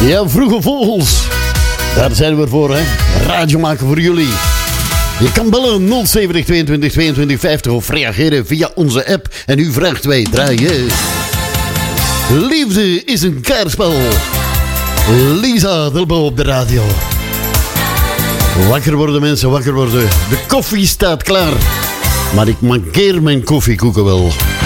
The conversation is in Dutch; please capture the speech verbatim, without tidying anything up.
Ja, vroege vogels. Daar zijn we er voor, hè. Radio maken voor jullie. Je kan bellen nul zeventig tweeëntwintig tweeëntwintig vijftig of reageren via onze app. En u vraagt wij draaien. Liefde is een kaartspel. Lisa Delbo op de radio. Wakker worden mensen, wakker worden. De koffie staat klaar. Maar ik mankeer mijn koffiekoeken wel.